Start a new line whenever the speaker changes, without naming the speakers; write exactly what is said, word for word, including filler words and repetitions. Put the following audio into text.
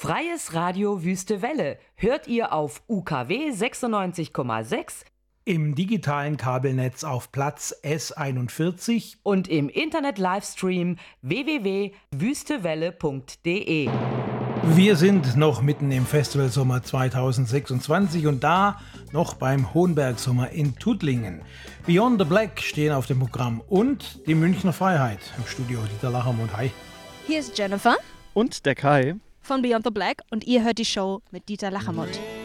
Freies Radio Wüste Welle hört ihr auf U K W sechsundneunzig Komma sechs,
im digitalen Kabelnetz auf Platz S einundvierzig
und im Internet-Livestream w w w punkt wüstewelle punkt d e.
Wir sind noch mitten im Festivalsommer zweitausendsechsundzwanzig und da noch beim Hohenbergsommer in Tuttlingen. Beyond the Black stehen auf dem Programm und die Münchner Freiheit. Im Studio Dieter Lachamont. Hi.
Hier ist Jennifer
und der Kai
von Beyond the Black und ihr hört die Show mit Dieter Lachamont.